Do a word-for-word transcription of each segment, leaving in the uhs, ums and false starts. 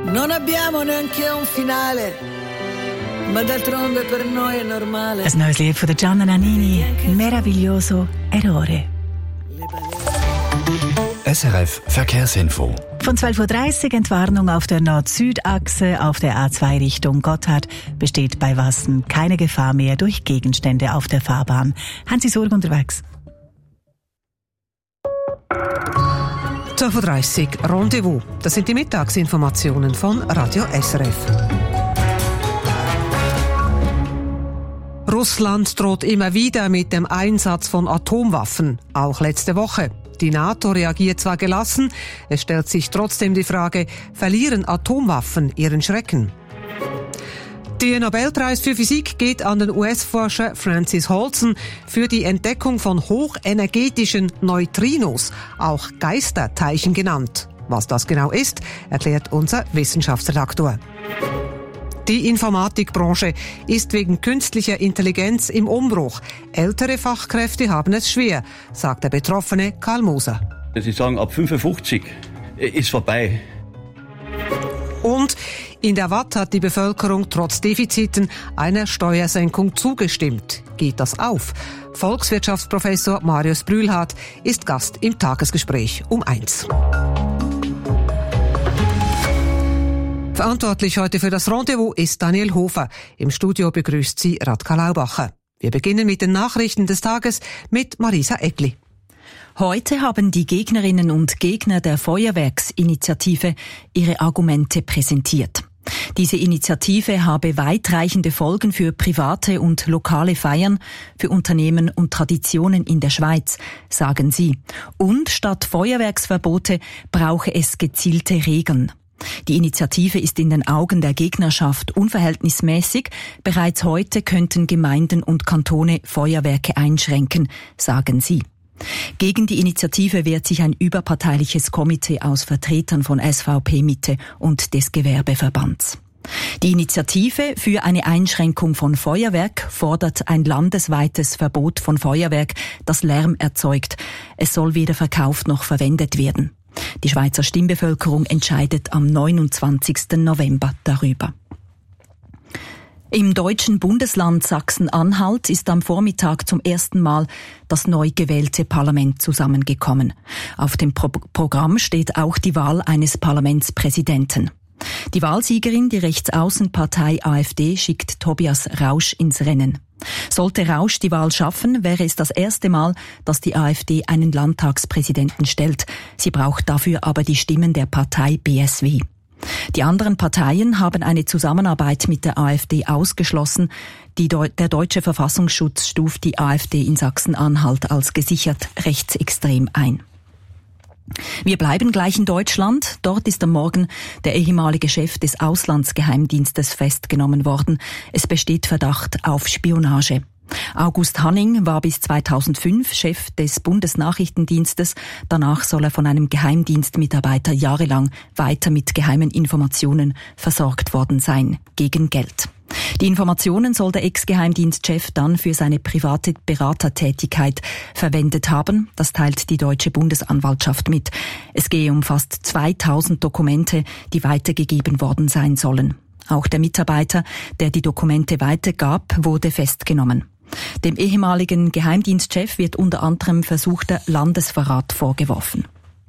Non abbiamo neanche un finale, ma d'altronde per noi è normale. Ein neues Lied von der Gianna Nannini, Meraviglioso Errore. S R F Verkehrsinfo. Von zwölf Uhr dreißig Entwarnung auf der Nord-Süd-Achse auf der A zwei Richtung Gotthard. Besteht bei Wassen keine Gefahr mehr durch Gegenstände auf der Fahrbahn. Haben Sie Sorge unterwegs? zwölf Uhr dreißig Rendezvous. Das sind die Mittagsinformationen von Radio S R F. Russland droht immer wieder mit dem Einsatz von Atomwaffen, auch letzte Woche. Die NATO reagiert zwar gelassen, es stellt sich trotzdem die Frage, verlieren Atomwaffen ihren Schrecken? Der Nobelpreis für Physik geht an den U S-Forscher Francis Holson für die Entdeckung von hochenergetischen Neutrinos, auch Geisterteilchen genannt. Was das genau ist, erklärt unser Wissenschaftsredaktor. Die Informatikbranche ist wegen künstlicher Intelligenz im Umbruch. Ältere Fachkräfte haben es schwer, sagt der Betroffene Karl Moser. Sie sagen, ab fünfundfünfzig ist vorbei. Und in der Watt hat die Bevölkerung trotz Defiziten einer Steuersenkung zugestimmt. Geht das auf? Volkswirtschaftsprofessor Marius Brühlhardt ist Gast im Tagesgespräch um eins. Verantwortlich heute für das Rendezvous ist Daniel Hofer. Im Studio begrüßt sie Radka Laubacher. Wir beginnen mit den Nachrichten des Tages mit Marisa Egli. Heute haben die Gegnerinnen und Gegner der Feuerwerksinitiative ihre Argumente präsentiert. Diese Initiative habe weitreichende Folgen für private und lokale Feiern, für Unternehmen und Traditionen in der Schweiz, sagen sie. Und statt Feuerwerksverbote brauche es gezielte Regeln. Die Initiative ist in den Augen der Gegnerschaft unverhältnismäßig. Bereits heute könnten Gemeinden und Kantone Feuerwerke einschränken, sagen sie. Gegen die Initiative wehrt sich ein überparteiliches Komitee aus Vertretern von S V P Mitte und des Gewerbeverbands. Die Initiative für eine Einschränkung von Feuerwerk fordert ein landesweites Verbot von Feuerwerk, das Lärm erzeugt. Es soll weder verkauft noch verwendet werden. Die Schweizer Stimmbevölkerung entscheidet am neunundzwanzigsten November darüber. Im deutschen Bundesland Sachsen-Anhalt ist am Vormittag zum ersten Mal das neu gewählte Parlament zusammengekommen. Auf dem Pro- Programm steht auch die Wahl eines Parlamentspräsidenten. Die Wahlsiegerin, die Rechtsaußenpartei AfD, schickt Tobias Rausch ins Rennen. Sollte Rausch die Wahl schaffen, wäre es das erste Mal, dass die AfD einen Landtagspräsidenten stellt. Sie braucht dafür aber die Stimmen der Partei B S W. Die anderen Parteien haben eine Zusammenarbeit mit der AfD ausgeschlossen. Die Deu- der deutsche Verfassungsschutz stuft die AfD in Sachsen-Anhalt als gesichert rechtsextrem ein. Wir bleiben gleich in Deutschland. Dort ist am Morgen der ehemalige Chef des Auslandsgeheimdienstes festgenommen worden. Es besteht Verdacht auf Spionage. August Hanning war bis zweitausendfünf Chef des Bundesnachrichtendienstes. Danach soll er von einem Geheimdienstmitarbeiter jahrelang weiter mit geheimen Informationen versorgt worden sein, gegen Geld. Die Informationen soll der Ex-Geheimdienstchef dann für seine private Beratertätigkeit verwendet haben. Das teilt die deutsche Bundesanwaltschaft mit. Es gehe um fast zweitausend Dokumente, die weitergegeben worden sein sollen. Auch der Mitarbeiter, der die Dokumente weitergab, wurde festgenommen. Dem ehemaligen Geheimdienstchef wird unter anderem versuchter Landesverrat vorgeworfen.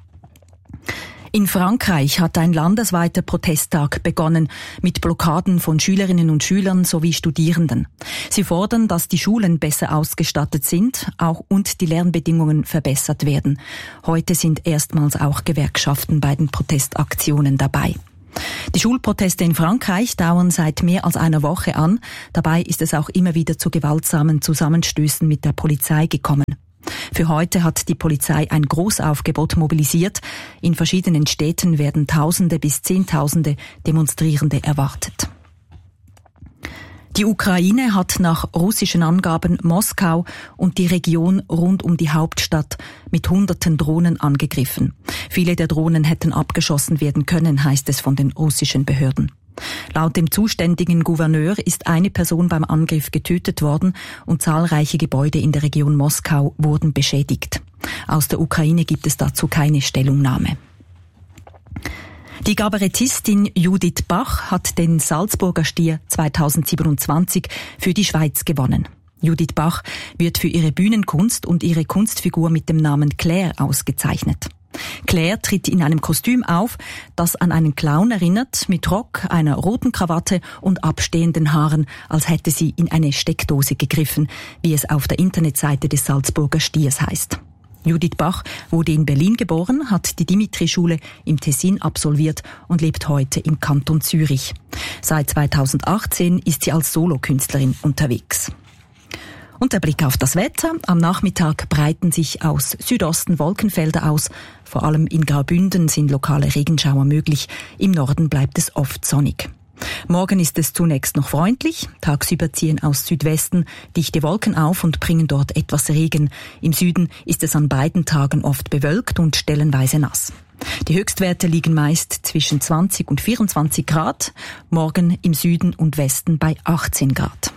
In Frankreich hat ein landesweiter Protesttag begonnen mit Blockaden von Schülerinnen und Schülern sowie Studierenden. Sie fordern, dass die Schulen besser ausgestattet sind, auch und die Lernbedingungen verbessert werden. Heute sind erstmals auch Gewerkschaften bei den Protestaktionen dabei. Die Schulproteste in Frankreich dauern seit mehr als einer Woche an. Dabei ist es auch immer wieder zu gewaltsamen Zusammenstößen mit der Polizei gekommen. Für heute hat die Polizei ein Großaufgebot mobilisiert. In verschiedenen Städten werden Tausende bis Zehntausende Demonstrierende erwartet. Die Ukraine hat nach russischen Angaben Moskau und die Region rund um die Hauptstadt mit hunderten Drohnen angegriffen. Viele der Drohnen hätten abgeschossen werden können, heißt es von den russischen Behörden. Laut dem zuständigen Gouverneur ist eine Person beim Angriff getötet worden und zahlreiche Gebäude in der Region Moskau wurden beschädigt. Aus der Ukraine gibt es dazu keine Stellungnahme. Die Kabarettistin Judith Bach hat den Salzburger Stier zweitausendsiebenundzwanzig für die Schweiz gewonnen. Judith Bach wird für ihre Bühnenkunst und ihre Kunstfigur mit dem Namen Claire ausgezeichnet. Claire tritt in einem Kostüm auf, das an einen Clown erinnert, mit Rock, einer roten Krawatte und abstehenden Haaren, als hätte sie in eine Steckdose gegriffen, wie es auf der Internetseite des Salzburger Stiers heißt. Judith Bach wurde in Berlin geboren, hat die Dimitri-Schule im Tessin absolviert und lebt heute im Kanton Zürich. Seit zweitausendachtzehn ist sie als Solokünstlerin unterwegs. Und der Blick auf das Wetter. Am Nachmittag breiten sich aus Südosten Wolkenfelder aus. Vor allem in Graubünden sind lokale Regenschauer möglich. Im Norden bleibt es oft sonnig. Morgen ist es zunächst noch freundlich. Tagsüber ziehen aus Südwesten dichte Wolken auf und bringen dort etwas Regen. Im Süden ist es an beiden Tagen oft bewölkt und stellenweise nass. Die Höchstwerte liegen meist zwischen zwanzig und vierundzwanzig Grad. Morgen im Süden und Westen bei achtzehn Grad.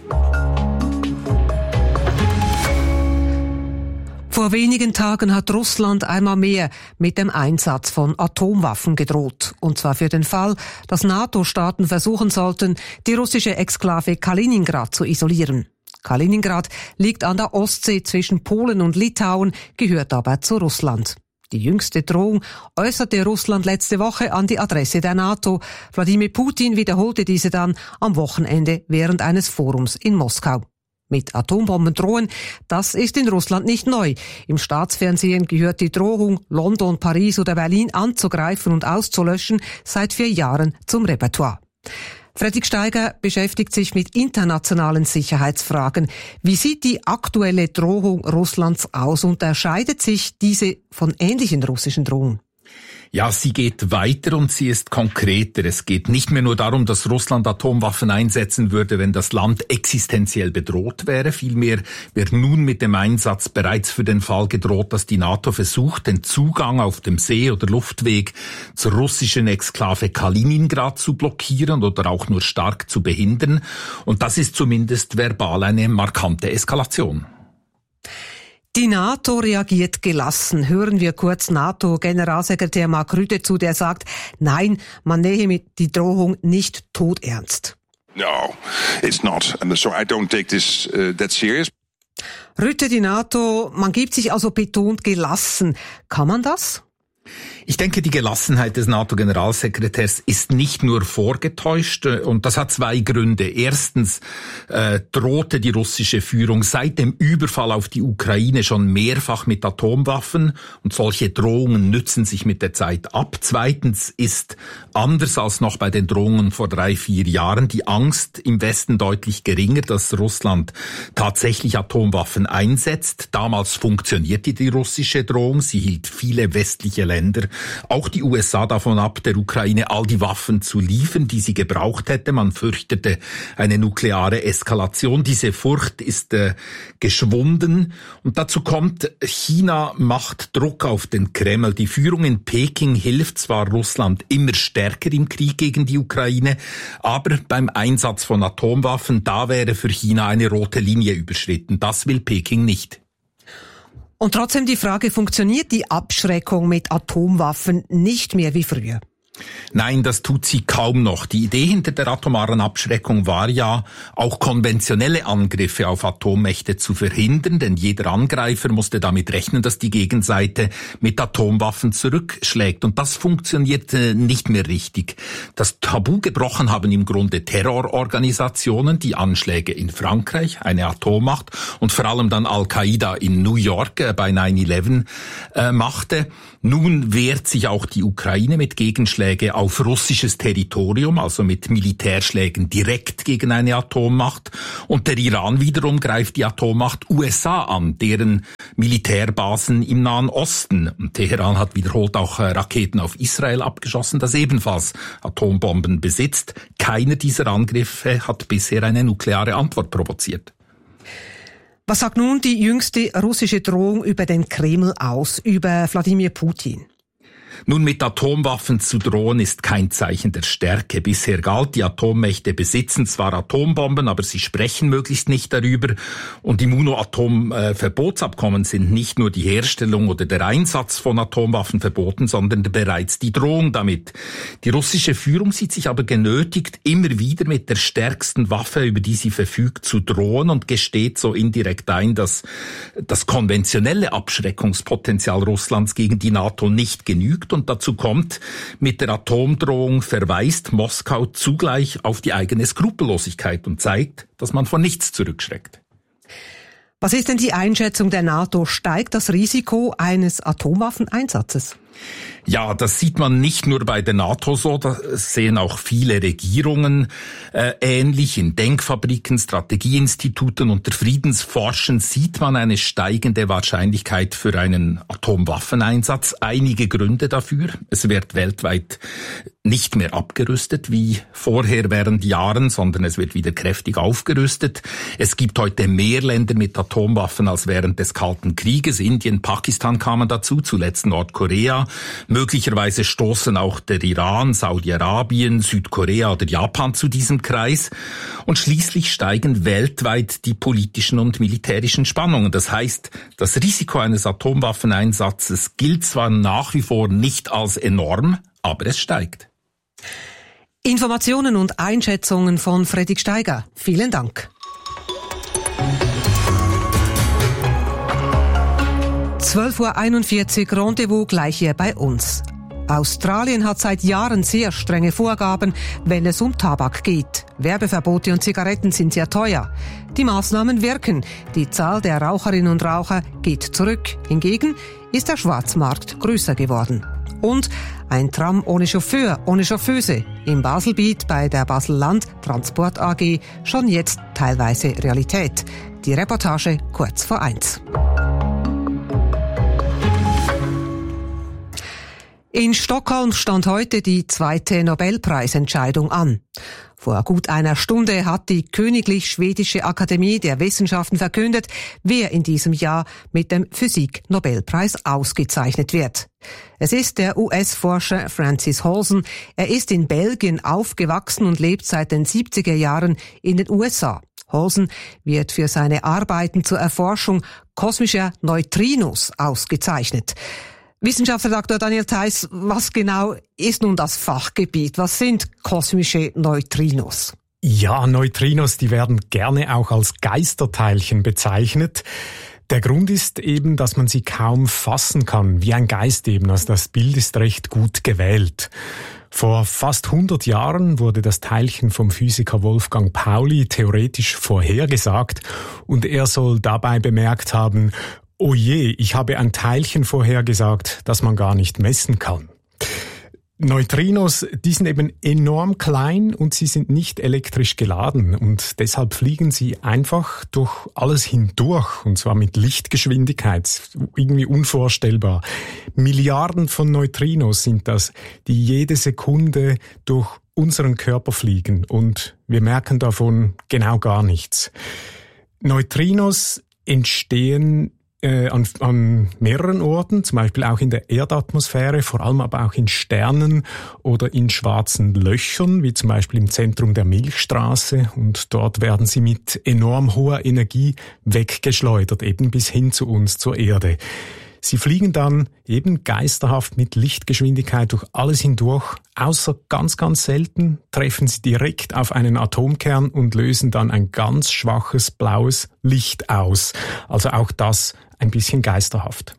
Vor wenigen Tagen hat Russland einmal mehr mit dem Einsatz von Atomwaffen gedroht. Und zwar für den Fall, dass NATO-Staaten versuchen sollten, die russische Exklave Kaliningrad zu isolieren. Kaliningrad liegt an der Ostsee zwischen Polen und Litauen, gehört aber zu Russland. Die jüngste Drohung äußerte Russland letzte Woche an die Adresse der NATO. Wladimir Putin wiederholte diese dann am Wochenende während eines Forums in Moskau. Mit Atombomben drohen, das ist in Russland nicht neu. Im Staatsfernsehen gehört die Drohung, London, Paris oder Berlin anzugreifen und auszulöschen, seit vier Jahren zum Repertoire. Fredrik Steiger beschäftigt sich mit internationalen Sicherheitsfragen. Wie sieht die aktuelle Drohung Russlands aus? Unterscheidet sich diese von ähnlichen russischen Drohungen? Ja, sie geht weiter und sie ist konkreter. Es geht nicht mehr nur darum, dass Russland Atomwaffen einsetzen würde, wenn das Land existenziell bedroht wäre. Vielmehr wird nun mit dem Einsatz bereits für den Fall gedroht, dass die NATO versucht, den Zugang auf dem See- oder Luftweg zur russischen Exklave Kaliningrad zu blockieren oder auch nur stark zu behindern. Und das ist zumindest verbal eine markante Eskalation. Die NATO reagiert gelassen. Hören wir kurz NATO-Generalsekretär Mark Rutte zu, der sagt, nein, man nehme die Drohung nicht todernst. No, it's not. So I don't take this uh, that serious. Rutte, die NATO, man gibt sich also betont gelassen. Kann man das? Ich denke, die Gelassenheit des NATO-Generalsekretärs ist nicht nur vorgetäuscht, und das hat zwei Gründe. Erstens äh, drohte die russische Führung seit dem Überfall auf die Ukraine schon mehrfach mit Atomwaffen, und solche Drohungen nützen sich mit der Zeit ab. Zweitens ist, anders als noch bei den Drohungen vor drei, vier Jahren, die Angst im Westen deutlich geringer, dass Russland tatsächlich Atomwaffen einsetzt. Damals funktionierte die russische Drohung, sie hielt viele westliche Länder, auch die U S A, davon ab, der Ukraine all die Waffen zu liefern, die sie gebraucht hätte. Man fürchtete eine nukleare Eskalation. Diese Furcht ist äh, geschwunden. Und dazu kommt, China macht Druck auf den Kreml. Die Führung in Peking hilft zwar Russland immer stärker im Krieg gegen die Ukraine, aber beim Einsatz von Atomwaffen, da wäre für China eine rote Linie überschritten. Das will Peking nicht. Und trotzdem die Frage, funktioniert die Abschreckung mit Atomwaffen nicht mehr wie früher? Nein, das tut sie kaum noch. Die Idee hinter der atomaren Abschreckung war ja, auch konventionelle Angriffe auf Atommächte zu verhindern, denn jeder Angreifer musste damit rechnen, dass die Gegenseite mit Atomwaffen zurückschlägt. Und das funktioniert nicht mehr richtig. Das Tabu gebrochen haben im Grunde Terrororganisationen, die Anschläge in Frankreich, eine Atommacht, und vor allem dann Al-Qaida in New York äh, bei nine eleven äh, machte. Nun wehrt sich auch die Ukraine mit Gegenschlägen auf russisches Territorium, also mit Militärschlägen direkt gegen eine Atommacht. Und der Iran wiederum greift die Atommacht U S A an, deren Militärbasen im Nahen Osten. Und Teheran hat wiederholt auch Raketen auf Israel abgeschossen, das ebenfalls Atombomben besitzt. Keiner dieser Angriffe hat bisher eine nukleare Antwort provoziert. Was sagt nun die jüngste russische Drohung über den Kreml aus, über Wladimir Putin? Nun, mit Atomwaffen zu drohen ist kein Zeichen der Stärke. Bisher galt, die Atommächte besitzen zwar Atombomben, aber sie sprechen möglichst nicht darüber. Und im UNO-Atomverbotsabkommen sind nicht nur die Herstellung oder der Einsatz von Atomwaffen verboten, sondern bereits die Drohung damit. Die russische Führung sieht sich aber genötigt, immer wieder mit der stärksten Waffe, über die sie verfügt, zu drohen und gesteht so indirekt ein, dass das konventionelle Abschreckungspotenzial Russlands gegen die NATO nicht genügt. Und dazu kommt, mit der Atomdrohung verweist Moskau zugleich auf die eigene Skrupellosigkeit und zeigt, dass man vor nichts zurückschreckt. Was ist denn die Einschätzung der NATO? Steigt das Risiko eines Atomwaffeneinsatzes? Ja, das sieht man nicht nur bei der NATO so, das sehen auch viele Regierungen äh, ähnlich. In Denkfabriken, Strategieinstituten und der Friedensforschung sieht man eine steigende Wahrscheinlichkeit für einen Atomwaffeneinsatz. Einige Gründe dafür. Es wird weltweit nicht mehr abgerüstet wie vorher während Jahren, sondern es wird wieder kräftig aufgerüstet. Es gibt heute mehr Länder mit Atomwaffen als während des Kalten Krieges. Indien, Pakistan kamen dazu, zuletzt Nordkorea. Möglicherweise stoßen auch der Iran, Saudi-Arabien, Südkorea oder Japan zu diesem Kreis. Und schließlich steigen weltweit die politischen und militärischen Spannungen. Das heißt, das Risiko eines Atomwaffeneinsatzes gilt zwar nach wie vor nicht als enorm, aber es steigt. Informationen und Einschätzungen von Fredrik Steiger. Vielen Dank. zwölf Uhr einundvierzig, Rendezvous gleich hier bei uns. Australien hat seit Jahren sehr strenge Vorgaben, wenn es um Tabak geht. Werbeverbote und Zigaretten sind sehr teuer. Die Maßnahmen wirken. Die Zahl der Raucherinnen und Raucher geht zurück. Hingegen ist der Schwarzmarkt größer geworden. Und ein Tram ohne Chauffeur, ohne Chauffeuse. Im Baselbiet bei der Basel-Land Transport A G schon jetzt teilweise Realität. Die Reportage kurz vor eins. In Stockholm stand heute die zweite Nobelpreisentscheidung an. Vor gut einer Stunde hat die Königlich Schwedische Akademie der Wissenschaften verkündet, wer in diesem Jahr mit dem Physik-Nobelpreis ausgezeichnet wird. Es ist der U S-Forscher Francis Halsen. Er ist in Belgien aufgewachsen und lebt seit den siebziger Jahren in den U S A. Halsen wird für seine Arbeiten zur Erforschung kosmischer Neutrinos ausgezeichnet. Wissenschaftsredakteur Daniel Theiss, was genau ist nun das Fachgebiet? Was sind kosmische Neutrinos? Ja, Neutrinos, die werden gerne auch als Geisterteilchen bezeichnet. Der Grund ist eben, dass man sie kaum fassen kann, wie ein Geist eben. Also das Bild ist recht gut gewählt. Vor fast hundert Jahren wurde das Teilchen vom Physiker Wolfgang Pauli theoretisch vorhergesagt und er soll dabei bemerkt haben, oh je, ich habe ein Teilchen vorhergesagt, das man gar nicht messen kann. Neutrinos, die sind eben enorm klein und sie sind nicht elektrisch geladen und deshalb fliegen sie einfach durch alles hindurch und zwar mit Lichtgeschwindigkeit. Irgendwie unvorstellbar. Milliarden von Neutrinos sind das, die jede Sekunde durch unseren Körper fliegen und wir merken davon genau gar nichts. Neutrinos entstehen Äh, an, an mehreren Orten, zum Beispiel auch in der Erdatmosphäre, vor allem aber auch in Sternen oder in schwarzen Löchern, wie zum Beispiel im Zentrum der Milchstraße. Und dort werden sie mit enorm hoher Energie weggeschleudert, eben bis hin zu uns, zur Erde. Sie fliegen dann eben geisterhaft mit Lichtgeschwindigkeit durch alles hindurch, außer ganz, ganz selten treffen sie direkt auf einen Atomkern und lösen dann ein ganz schwaches blaues Licht aus. Also auch das ein bisschen geisterhaft.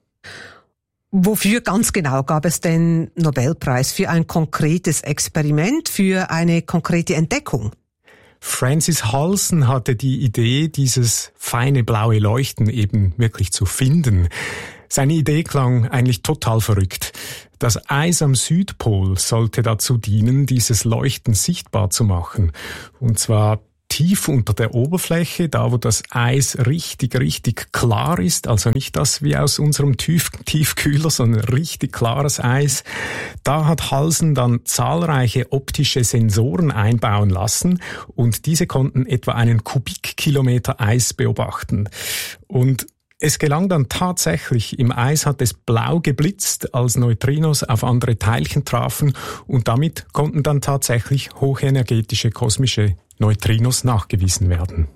Wofür ganz genau gab es den Nobelpreis? Für ein konkretes Experiment, für eine konkrete Entdeckung? Francis Halsen hatte die Idee, dieses feine blaue Leuchten eben wirklich zu finden. Seine Idee klang eigentlich total verrückt. Das Eis am Südpol sollte dazu dienen, dieses Leuchten sichtbar zu machen. Und zwar tief unter der Oberfläche, da wo das Eis richtig, richtig klar ist, also nicht das wie aus unserem Tief- Tiefkühler, sondern richtig klares Eis. Da hat Halsen dann zahlreiche optische Sensoren einbauen lassen und diese konnten etwa einen Kubikkilometer Eis beobachten. Und Es gelang dann tatsächlich, im Eis hat es blau geblitzt, als Neutrinos auf andere Teilchen trafen und damit konnten dann tatsächlich hochenergetische kosmische Neutrinos nachgewiesen werden.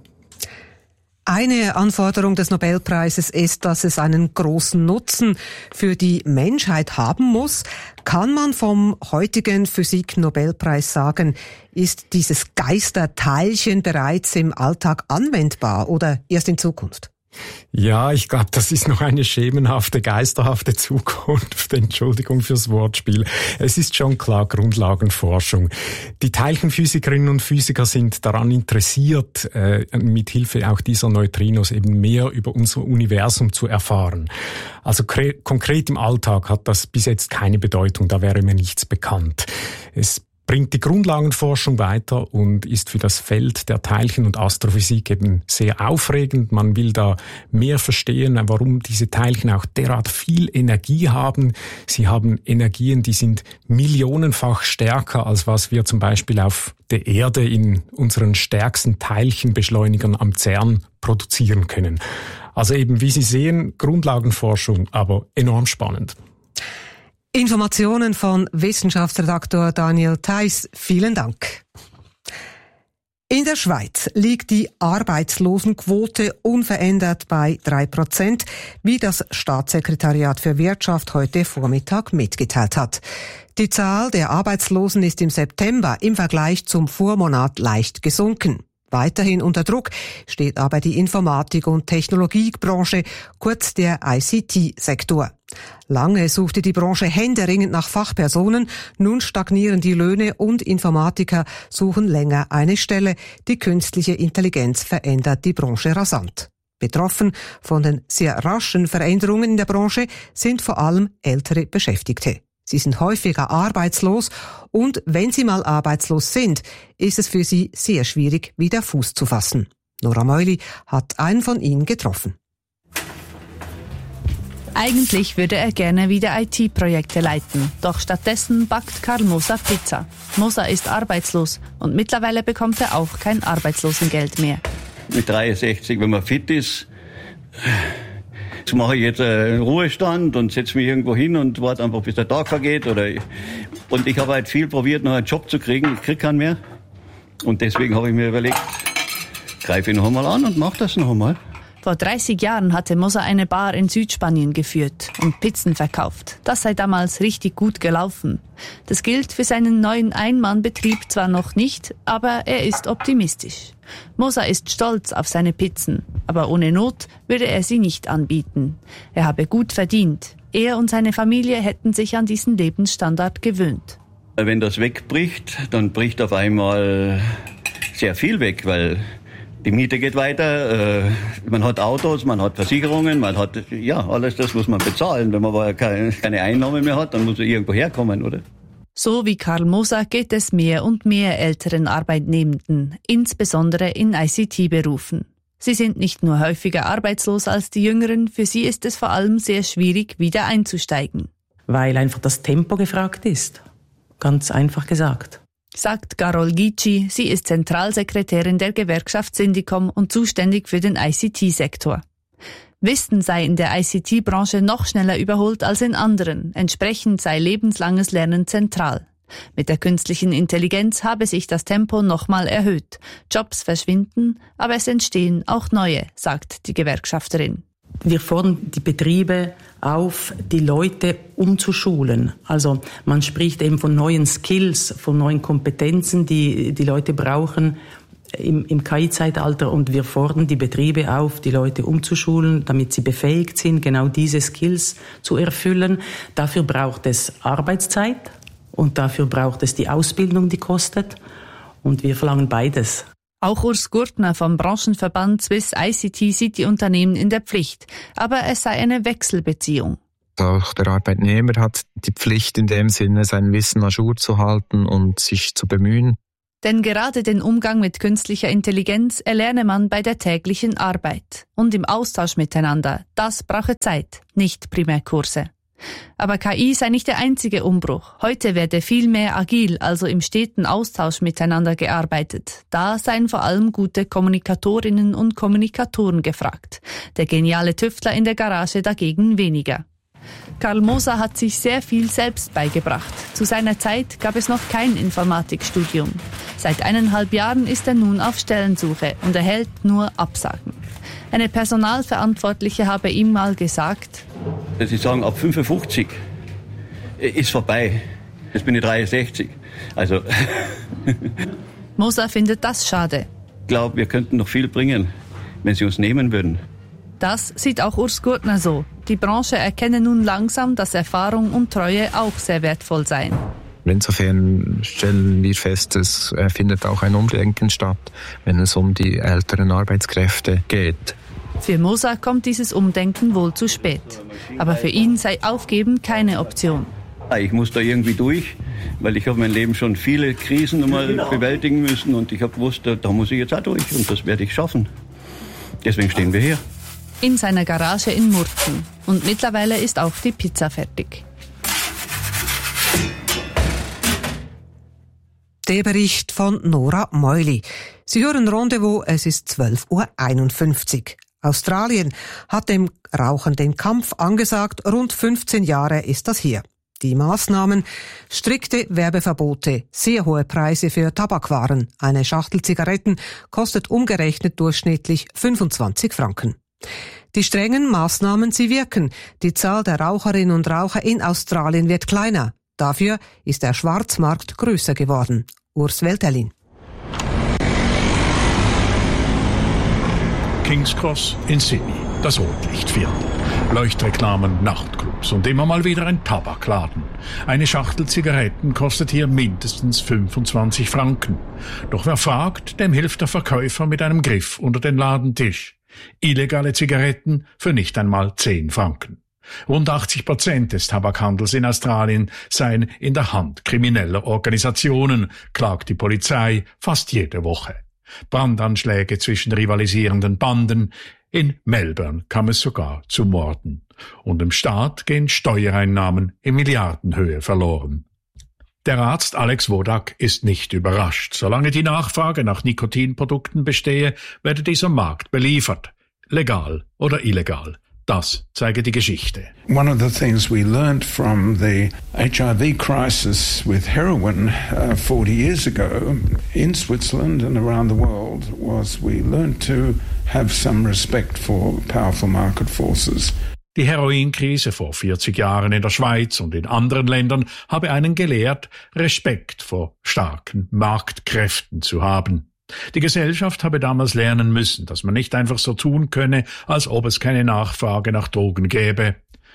Eine Anforderung des Nobelpreises ist, dass es einen großen Nutzen für die Menschheit haben muss. Kann man vom heutigen Physik-Nobelpreis sagen, ist dieses Geisterteilchen bereits im Alltag anwendbar oder erst in Zukunft? Ja, ich glaube, das ist noch eine schemenhafte, geisterhafte Zukunft. Entschuldigung fürs Wortspiel. Es ist schon klar Grundlagenforschung. Die Teilchenphysikerinnen und Physiker sind daran interessiert, äh, mit Hilfe auch dieser Neutrinos eben mehr über unser Universum zu erfahren. Also kre- konkret im Alltag hat das bis jetzt keine Bedeutung, da wäre mir nichts bekannt. Es bringt die Grundlagenforschung weiter und ist für das Feld der Teilchen- und Astrophysik eben sehr aufregend. Man will da mehr verstehen, warum diese Teilchen auch derart viel Energie haben. Sie haben Energien, die sind millionenfach stärker, als was wir zum Beispiel auf der Erde in unseren stärksten Teilchenbeschleunigern am CERN produzieren können. Also eben, wie Sie sehen, Grundlagenforschung, aber enorm spannend. Informationen von Wissenschaftsredaktor Daniel Theiss. Vielen Dank. In der Schweiz liegt die Arbeitslosenquote unverändert bei drei Prozent, wie das Staatssekretariat für Wirtschaft heute Vormittag mitgeteilt hat. Die Zahl der Arbeitslosen ist im September im Vergleich zum Vormonat leicht gesunken. Weiterhin unter Druck steht aber die Informatik- und Technologiebranche, kurz der I C T-Sektor. Lange suchte die Branche händeringend nach Fachpersonen, nun stagnieren die Löhne und Informatiker suchen länger eine Stelle. Die künstliche Intelligenz verändert die Branche rasant. Betroffen von den sehr raschen Veränderungen in der Branche sind vor allem ältere Beschäftigte. Sie sind häufiger arbeitslos und wenn sie mal arbeitslos sind, ist es für sie sehr schwierig, wieder Fuß zu fassen. Nora Meuli hat einen von ihnen getroffen. Eigentlich würde er gerne wieder I T-Projekte leiten, doch stattdessen backt Karl Moser Pizza. Moser ist arbeitslos und mittlerweile bekommt er auch kein Arbeitslosengeld mehr. Mit dreiundsechzig, wenn man fit ist, jetzt mache ich jetzt einen Ruhestand und setze mich irgendwo hin und warte einfach, bis der Tag vergeht. Oder und ich habe halt viel probiert, noch einen Job zu kriegen. Ich kriege keinen mehr. Und deswegen habe ich mir überlegt, greife ich noch einmal an und mache das noch einmal. Vor dreißig Jahren hatte Moser eine Bar in Südspanien geführt und Pizzen verkauft. Das sei damals richtig gut gelaufen. Das gilt für seinen neuen Ein-Mann-Betrieb zwar noch nicht, aber er ist optimistisch. Moser ist stolz auf seine Pizzen, aber ohne Not würde er sie nicht anbieten. Er habe gut verdient. Er und seine Familie hätten sich an diesen Lebensstandard gewöhnt. Wenn das wegbricht, dann bricht auf einmal sehr viel weg, weil die Miete geht weiter, äh, man hat Autos, man hat Versicherungen, man hat, ja, alles das muss man bezahlen. Wenn man aber keine, keine Einnahmen mehr hat, dann muss er irgendwo herkommen, oder? So wie Karl Moser geht es mehr und mehr älteren Arbeitnehmenden, insbesondere in I C T-Berufen. Sie sind nicht nur häufiger arbeitslos als die Jüngeren, für sie ist es vor allem sehr schwierig, wieder einzusteigen. Weil einfach das Tempo gefragt ist. Ganz einfach gesagt. Sagt Carol Gici, sie ist Zentralsekretärin der Gewerkschaft Syndicom und zuständig für den I C T-Sektor. Wissen sei in der I C T-Branche noch schneller überholt als in anderen, entsprechend sei lebenslanges Lernen zentral. Mit der künstlichen Intelligenz habe sich das Tempo nochmal erhöht. Jobs verschwinden, aber es entstehen auch neue, sagt die Gewerkschafterin. Wir fordern die Betriebe auf, die Leute umzuschulen. Also man spricht eben von neuen Skills, von neuen Kompetenzen, die die Leute brauchen im, im K I-Zeitalter. Und wir fordern die Betriebe auf, die Leute umzuschulen, damit sie befähigt sind, genau diese Skills zu erfüllen. Dafür braucht es Arbeitszeit und dafür braucht es die Ausbildung, die kostet. Und wir verlangen beides. Auch Urs Gurtner vom Branchenverband Swiss I C T sieht die Unternehmen in der Pflicht. Aber es sei eine Wechselbeziehung. Auch der Arbeitnehmer hat die Pflicht in dem Sinne, sein Wissen à jour zu halten und sich zu bemühen. Denn gerade den Umgang mit künstlicher Intelligenz erlerne man bei der täglichen Arbeit. Und im Austausch miteinander. Das brauche Zeit, nicht Primärkurse. Aber K I sei nicht der einzige Umbruch. Heute werde viel mehr agil, also im steten Austausch miteinander gearbeitet. Da seien vor allem gute Kommunikatorinnen und Kommunikatoren gefragt. Der geniale Tüftler in der Garage dagegen weniger. Karl Moser hat sich sehr viel selbst beigebracht. Zu seiner Zeit gab es noch kein Informatikstudium. Seit eineinhalb Jahren ist er nun auf Stellensuche und erhält nur Absagen. Eine Personalverantwortliche habe ihm mal gesagt: Sie sagen, ab fünfundfünfzig ist vorbei. Jetzt bin ich dreiundsechzig. Also Moser findet das schade. Ich glaube, wir könnten noch viel bringen, wenn Sie uns nehmen würden. Das sieht auch Urs Gurtner so. Die Branche erkenne nun langsam, dass Erfahrung und Treue auch sehr wertvoll seien. Insofern stellen wir fest, es findet auch ein Umdenken statt, wenn es um die älteren Arbeitskräfte geht. Für Moser kommt dieses Umdenken wohl zu spät. Aber für ihn sei Aufgeben keine Option. Ich muss da irgendwie durch, weil ich habe mein Leben schon viele Krisen einmal bewältigen müssen und ich habe gewusst, da muss ich jetzt auch durch und das werde ich schaffen. Deswegen stehen wir hier. In seiner Garage in Murten. Und mittlerweile ist auch die Pizza fertig. Der Bericht von Nora Meuli. Sie hören Rendezvous, es ist zwölf Uhr einundfünfzig. Australien hat dem Rauchen den Kampf angesagt. Rund fünfzehn Jahre ist das hier. Die Maßnahmen: strikte Werbeverbote, sehr hohe Preise für Tabakwaren. Eine Schachtel Zigaretten kostet umgerechnet durchschnittlich fünfundzwanzig Franken. Die strengen Maßnahmen, sie wirken. Die Zahl der Raucherinnen und Raucher in Australien wird kleiner. Dafür ist der Schwarzmarkt größer geworden. Urs Welterlin. King's Cross in Sydney, das Rotlichtviertel. Leuchtreklamen, Nachtclubs und immer mal wieder ein Tabakladen. Eine Schachtel Zigaretten kostet hier mindestens fünfundzwanzig Franken. Doch wer fragt, dem hilft der Verkäufer mit einem Griff unter den Ladentisch. Illegale Zigaretten für nicht einmal zehn Franken. Rund achtzig Prozent des Tabakhandels in Australien seien in der Hand krimineller Organisationen, klagt die Polizei fast jede Woche. Brandanschläge zwischen rivalisierenden Banden. In Melbourne kam es sogar zu Morden. Und im Staat gehen Steuereinnahmen in Milliardenhöhe verloren. Der Arzt Alex Wodak ist nicht überrascht. Solange die Nachfrage nach Nikotinprodukten bestehe, werde dieser Markt beliefert. Legal oder illegal. Das zeige die Geschichte. One of the things we learned from the H I V crisis with heroin uh, forty years ago in Switzerland and around the world was we learned to have some respect for powerful market forces. Die Heroinkrise vor vierzig Jahren in der Schweiz und in anderen Ländern habe einen gelehrt, Respekt vor starken Marktkräften zu haben. Die Gesellschaft habe damals lernen müssen, dass man nicht einfach so tun könne, als ob es keine Nachfrage nach Drogen gäbe.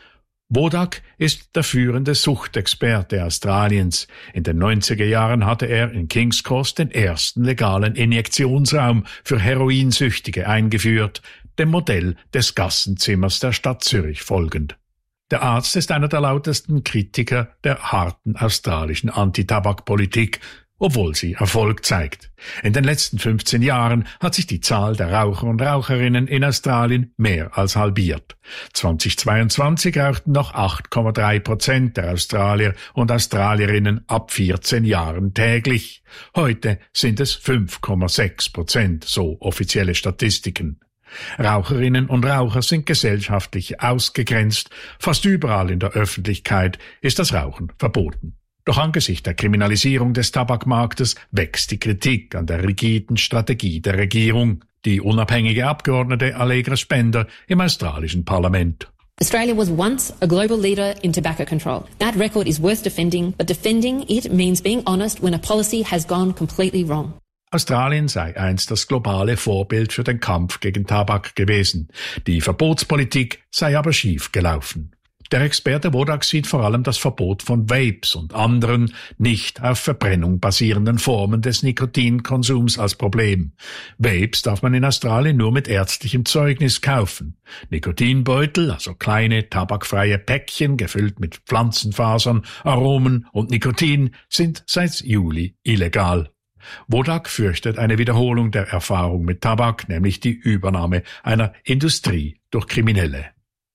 Wodak ist der führende Suchtexperte Australiens. In den neunziger Jahren hatte er in King's Cross den ersten legalen Injektionsraum für Heroinsüchtige eingeführt, dem Modell des Gassenzimmers der Stadt Zürich folgend. Der Arzt ist einer der lautesten Kritiker der harten australischen Antitabakpolitik, obwohl sie Erfolg zeigt. In den letzten fünfzehn Jahren hat sich die Zahl der Raucher und Raucherinnen in Australien mehr als halbiert. zweitausendzweiundzwanzig rauchten noch acht Komma drei Prozent der Australier und Australierinnen ab vierzehn Jahren täglich. Heute sind es fünf Komma sechs Prozent, so offizielle Statistiken. Raucherinnen und Raucher sind gesellschaftlich ausgegrenzt. Fast überall in der Öffentlichkeit ist das Rauchen verboten. Doch angesichts der Kriminalisierung des Tabakmarktes wächst die Kritik an der rigiden Strategie der Regierung. Die unabhängige Abgeordnete Allegra Spender im australischen Parlament. Australia was once a global leader in tobacco control. That record is worth defending, but defending it means being honest when a policy has gone completely wrong. Australien sei einst das globale Vorbild für den Kampf gegen Tabak gewesen. Die Verbotspolitik sei aber schief gelaufen. Der Experte Wodak sieht vor allem das Verbot von Vapes und anderen nicht auf Verbrennung basierenden Formen des Nikotinkonsums als Problem. Vapes darf man in Australien nur mit ärztlichem Zeugnis kaufen. Nikotinbeutel, also kleine tabakfreie Päckchen gefüllt mit Pflanzenfasern, Aromen und Nikotin, sind seit Juli illegal. Wodak fürchtet eine Wiederholung der Erfahrung mit Tabak, nämlich die Übernahme einer Industrie durch Kriminelle.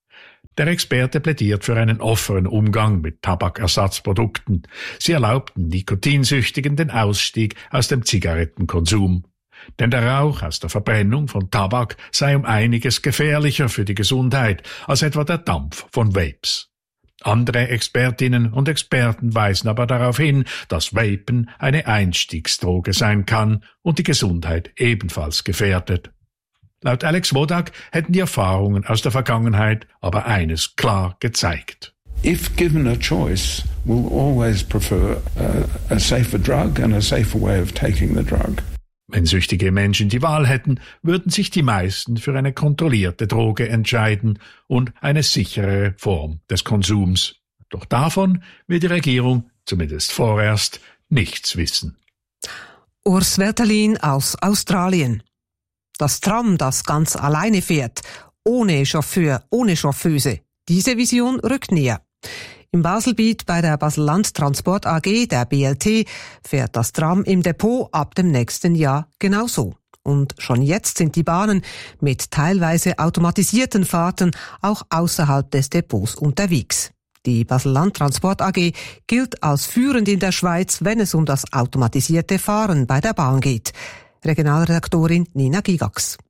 Der Experte plädiert für einen offenen Umgang mit Tabakersatzprodukten. Sie erlaubten Nikotinsüchtigen den Ausstieg aus dem Zigarettenkonsum. Denn der Rauch aus der Verbrennung von Tabak sei um einiges gefährlicher für die Gesundheit als etwa der Dampf von Vapes. Andere Expertinnen und Experten weisen aber darauf hin, dass Vapen eine Einstiegsdroge sein kann und die Gesundheit ebenfalls gefährdet. Laut Alex Wodak hätten die Erfahrungen aus der Vergangenheit aber eines klar gezeigt. If given a choice, we'll always prefer a, a safer drug and a safer way of taking the drug. Wenn süchtige Menschen die Wahl hätten, würden sich die meisten für eine kontrollierte Droge entscheiden und eine sichere Form des Konsums. Doch davon will die Regierung, zumindest vorerst, nichts wissen. Urs Wertelin aus Australien. Das Tram, das ganz alleine fährt, ohne Chauffeur, ohne Chauffeuse. Diese Vision rückt näher. Im Baselbiet bei der Basel-Land Transport A G, der B L T, fährt das Tram im Depot ab dem nächsten Jahr genauso. Und schon jetzt sind die Bahnen mit teilweise automatisierten Fahrten auch außerhalb des Depots unterwegs. Die Basel-Land Transport A G gilt als führend in der Schweiz, wenn es um das automatisierte Fahren bei der Bahn geht. Regionalredaktorin Nina Gigax.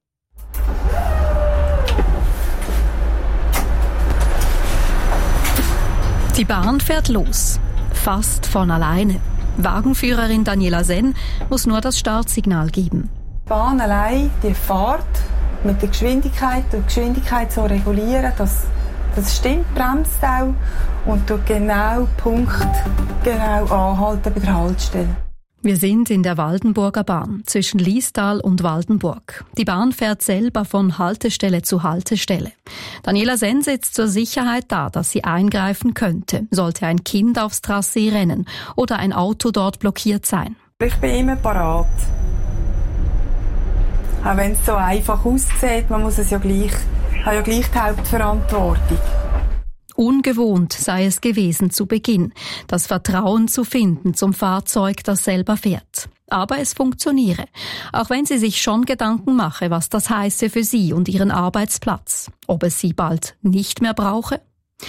Die Bahn fährt los. Fast von alleine. Wagenführerin Daniela Senn muss nur das Startsignal geben. Die Bahn allein, die Fahrt mit der Geschwindigkeit und die Geschwindigkeit so regulieren, dass das stimmt, bremst auch und tut genau Punkt, genau anhalten bei der Haltestelle. Wir sind in der Waldenburger Bahn zwischen Liestal und Waldenburg. Die Bahn fährt selber von Haltestelle zu Haltestelle. Daniela Senn sitzt zur Sicherheit da, dass sie eingreifen könnte, sollte ein Kind aufs Trassee rennen oder ein Auto dort blockiert sein. Ich bin immer parat. Auch wenn es so einfach aussieht, man muss es ja gleich, hat ja gleich die Hauptverantwortung. Ungewohnt sei es gewesen zu Beginn, das Vertrauen zu finden zum Fahrzeug, das selber fährt. Aber es funktioniere, auch wenn sie sich schon Gedanken mache, was das heiße für sie und ihren Arbeitsplatz, ob es sie bald nicht mehr brauche.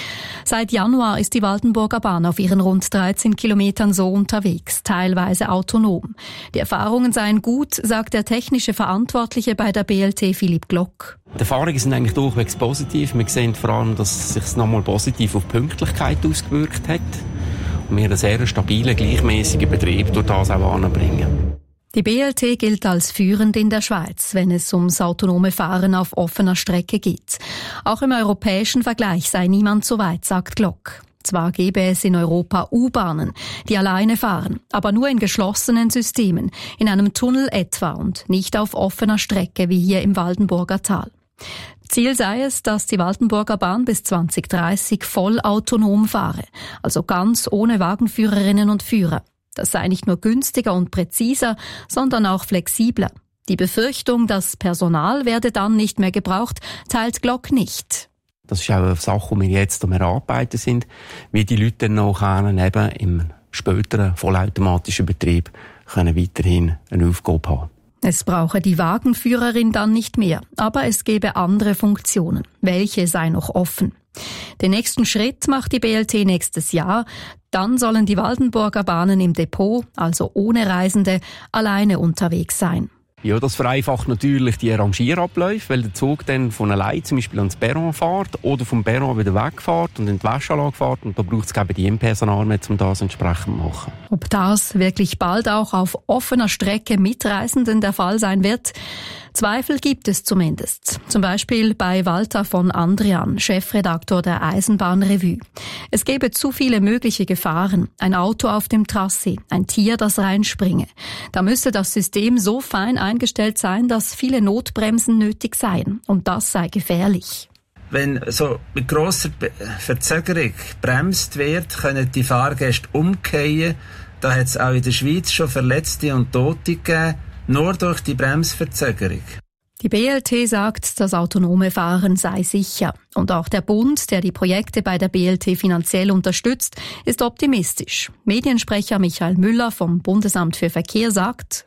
Seit Januar ist die Waldenburger Bahn auf ihren rund dreizehn Kilometern so unterwegs, teilweise autonom. Die Erfahrungen seien gut, sagt der technische Verantwortliche bei der B L T Philipp Glock. Die Erfahrungen sind eigentlich durchwegs positiv. Wir sehen vor allem, dass es sich nochmal positiv auf die Pünktlichkeit ausgewirkt hat und wir einen sehr stabilen, gleichmäßigen Betrieb durch das auch anbringen. Die B L T gilt als führend in der Schweiz, wenn es ums autonome Fahren auf offener Strecke geht. Auch im europäischen Vergleich sei niemand so weit, sagt Glock. Zwar gäbe es in Europa U-Bahnen, die alleine fahren, aber nur in geschlossenen Systemen, in einem Tunnel etwa und nicht auf offener Strecke wie hier im Waldenburger Tal. Ziel sei es, dass die Waldenburger Bahn bis zwanzig dreißig voll autonom fahre, also ganz ohne Wagenführerinnen und Führer. Das sei nicht nur günstiger und präziser, sondern auch flexibler. Die Befürchtung, das Personal werde dann nicht mehr gebraucht, teilt Glock nicht. Das ist auch eine Sache, die wir jetzt am Erarbeiten sind, wie die Leute dann nachher eben im späteren vollautomatischen Betrieb können weiterhin eine Aufgabe haben. Es brauche die Wagenführerin dann nicht mehr, aber es gäbe andere Funktionen. Welche sei noch offen? Den nächsten Schritt macht die B L T nächstes Jahr. Dann sollen die Waldenburger Bahnen im Depot, also ohne Reisende, alleine unterwegs sein. Ja, das vereinfacht natürlich die Rangierabläufe, weil der Zug dann von allein zum Beispiel ans Perron fährt oder vom Perron wieder wegfährt und in die Wäschanlage fährt. Und da braucht es keine Bedienpersonal mehr, um das entsprechend zu machen. Ob das wirklich bald auch auf offener Strecke mit Reisenden der Fall sein wird? Zweifel gibt es zumindest. Zum Beispiel bei Walter von Andrian, Chefredaktor der Eisenbahnrevue. Es gäbe zu viele mögliche Gefahren. Ein Auto auf dem Trassee, ein Tier, das reinspringe. Da müsse das System so fein eingestellt sein, dass viele Notbremsen nötig seien. Und das sei gefährlich. Wenn so mit grosser Verzögerung bremst wird, können die Fahrgäste umkehren. Da hat es auch in der Schweiz schon Verletzte und Tote gegeben. Nur durch die Bremsverzögerung. Die B L T sagt, das autonome Fahren sei sicher. Und auch der Bund, der die Projekte bei der B L T finanziell unterstützt, ist optimistisch. Mediensprecher Michael Müller vom Bundesamt für Verkehr sagt: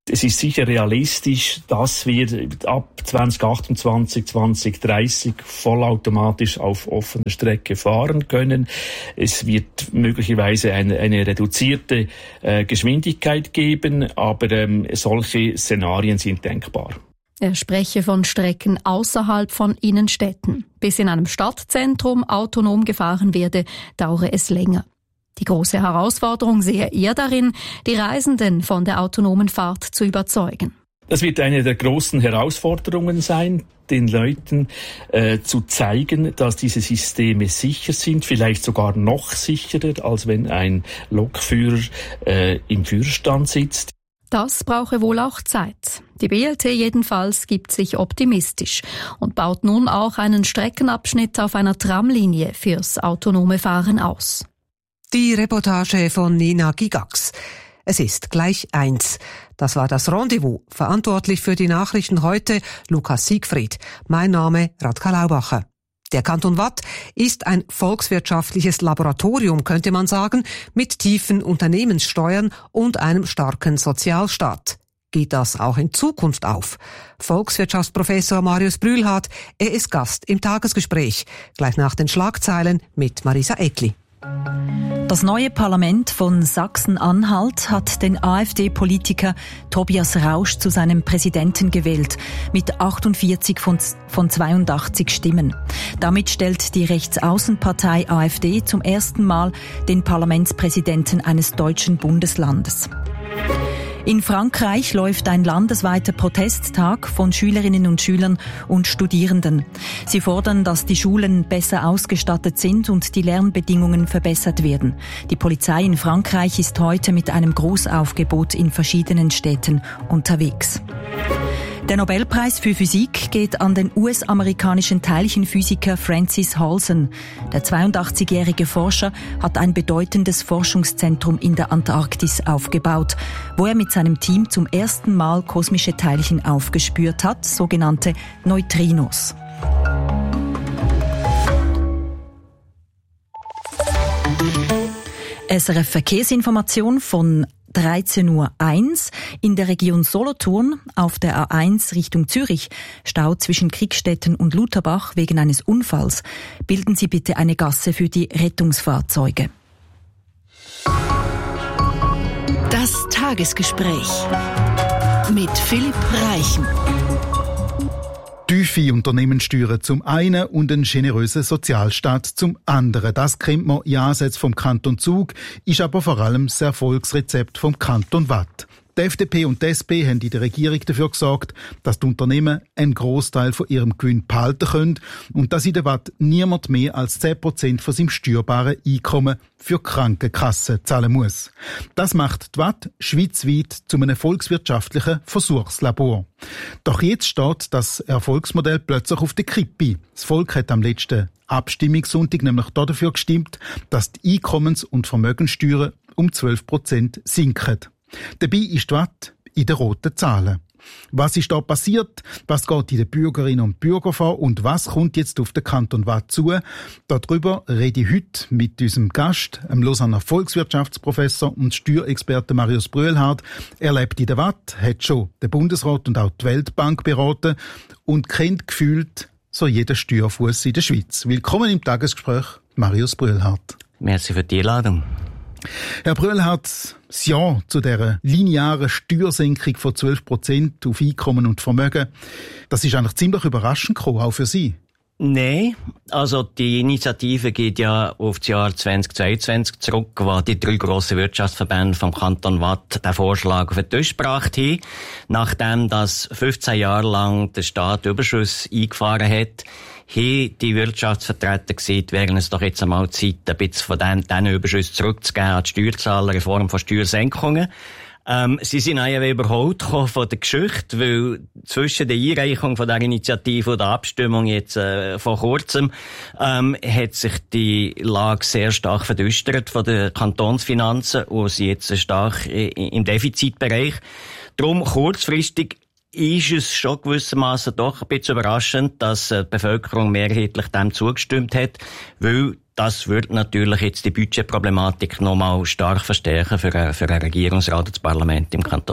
Es ist sicher realistisch, dass wir ab zwanzig achtundzwanzig, zwanzig dreißig vollautomatisch auf offener Strecke fahren können. Es wird möglicherweise eine, eine reduzierte äh, Geschwindigkeit geben, aber ähm, solche Szenarien sind denkbar. Er spreche von Strecken außerhalb von Innenstädten. Bis in einem Stadtzentrum autonom gefahren werde, dauere es länger. Die große Herausforderung sehe er darin, die Reisenden von der autonomen Fahrt zu überzeugen. Das wird eine der großen Herausforderungen sein, den Leuten äh, zu zeigen, dass diese Systeme sicher sind, vielleicht sogar noch sicherer, als wenn ein Lokführer äh, im Führerstand sitzt. Das brauche wohl auch Zeit. Die B L T jedenfalls gibt sich optimistisch und baut nun auch einen Streckenabschnitt auf einer Tramlinie fürs autonome Fahren aus. Die Reportage von Nina Gigax. Es ist gleich eins. Das war das Rendezvous. Verantwortlich für die Nachrichten heute Lukas Siegfried. Mein Name Radka Laubacher. Der Kanton Waadt ist ein volkswirtschaftliches Laboratorium, könnte man sagen, mit tiefen Unternehmenssteuern und einem starken Sozialstaat. Geht das auch in Zukunft auf? Volkswirtschaftsprofessor Marius Brühlhardt, er ist Gast im Tagesgespräch. Gleich nach den Schlagzeilen mit Marisa Eckli. Das neue Parlament von Sachsen-Anhalt hat den AfD-Politiker Tobias Rausch zu seinem Präsidenten gewählt, mit achtundvierzig von zweiundachtzig Stimmen. Damit stellt die Rechtsaußenpartei AfD zum ersten Mal den Parlamentspräsidenten eines deutschen Bundeslandes. In Frankreich läuft ein landesweiter Protesttag von Schülerinnen und Schülern und Studierenden. Sie fordern, dass die Schulen besser ausgestattet sind und die Lernbedingungen verbessert werden. Die Polizei in Frankreich ist heute mit einem Großaufgebot in verschiedenen Städten unterwegs. Der Nobelpreis für Physik geht an den U S-amerikanischen Teilchenphysiker Francis Halsen. Der zweiundachtzigjährige Forscher hat ein bedeutendes Forschungszentrum in der Antarktis aufgebaut, wo er mit seinem Team zum ersten Mal kosmische Teilchen aufgespürt hat, sogenannte Neutrinos. S R F Verkehrsinformation von dreizehn Uhr eins. In der Region Solothurn auf der A eins Richtung Zürich Stau zwischen Kriegstetten und Lutherbach wegen eines Unfalls. Bilden Sie bitte eine Gasse für die Rettungsfahrzeuge. Das Tagesgespräch mit Philipp Reichen. Tiefe Unternehmenssteuern zum einen und einen generösen Sozialstaat zum anderen. Das kennt man in Ansätzen vom Kanton Zug, ist aber vor allem das Erfolgsrezept vom Kanton Waadt. Die F D P und die S P haben in der Regierung dafür gesorgt, dass die Unternehmen einen Grossteil von ihrem Gewinn behalten können und dass in der Waadt niemand mehr als zehn Prozent von seinem steuerbaren Einkommen für Krankenkassen zahlen muss. Das macht die Waadt schweizweit zu einem volkswirtschaftlichen Versuchslabor. Doch jetzt steht das Erfolgsmodell plötzlich auf der Kippe. Das Volk hat am letzten Abstimmungssonntag nämlich dafür gestimmt, dass die Einkommens- und Vermögenssteuern um zwölf Prozent sinken. Dabei ist die Waadt in den roten Zahlen. Was ist da passiert? Was geht in den Bürgerinnen und Bürgern vor? Und was kommt jetzt auf den Kanton Waadt zu? Darüber rede ich heute mit unserem Gast, dem Lausanner Volkswirtschaftsprofessor und Steuerexperten Marius Brühlhardt. Er lebt in der Waadt, hat schon den Bundesrat und auch die Weltbank beraten und kennt gefühlt so jeden Steuerfuss in der Schweiz. Willkommen im Tagesgespräch, Marius Brühlhardt. Merci für die Einladung. Herr Brühlhardt, das Ja zu dieser linearen Steuersenkung von zwölf Prozent auf Einkommen und Vermögen, das ist eigentlich ziemlich überraschend gekommen, auch für Sie. Nein, also die Initiative geht ja auf das Jahr zweitausendzweiundzwanzig zurück, wo die drei grossen Wirtschaftsverbände vom Kanton Waadt den Vorschlag auf den Tisch gebracht haben, nachdem das fünfzehn Jahre lang der Staat Überschuss eingefahren hat, haben die Wirtschaftsvertreter gesagt, wäre es doch jetzt einmal Zeit, ein bisschen von diesen Überschüssen zurückzugeben an die Steuerzahler in Form von Steuersenkungen. Ähm, sie sind eigentlich überholt von der Geschichte, weil zwischen der Einreichung von der Initiative und der Abstimmung jetzt äh, vor kurzem ähm, hat sich die Lage sehr stark verdüstert von den Kantonsfinanzen und sie jetzt stark im Defizitbereich. Darum kurzfristig ist es schon gewissermaßen doch ein bisschen überraschend, dass die Bevölkerung mehrheitlich dem zugestimmt hat, weil das wird natürlich jetzt die Budgetproblematik nochmal stark verstärken für, für einen Regierungsrat und das Parlament im Kanton.